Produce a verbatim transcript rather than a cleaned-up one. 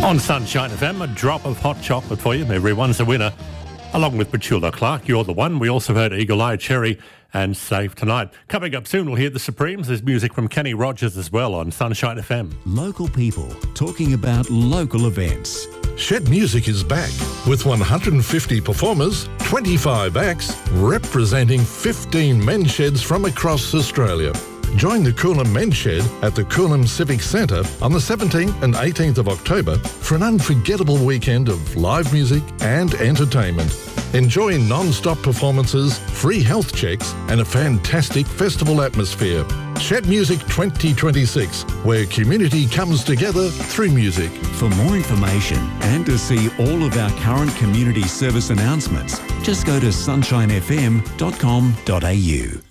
On Sunshine F M, a drop of hot chocolate for you. Everyone's a winner. Along with Petula Clark, You're the One. We also heard Eagle Eye Cherry and Save Tonight. Coming up soon, we'll hear The Supremes. There's music from Kenny Rogers as well on Sunshine F M. Local people talking about local events. Shed Music is back with one hundred fifty performers, twenty-five acts, representing fifteen men's sheds from across Australia. Join the Coolum Men's Shed at the Coolum Civic Centre on the seventeenth and eighteenth of October for an unforgettable weekend of live music and entertainment. Enjoy non-stop performances, free health checks and a fantastic festival atmosphere. Shed Music twenty twenty-six, where community comes together through music. For more information and to see all of our current community service announcements, just go to sunshine f m dot com dot a u.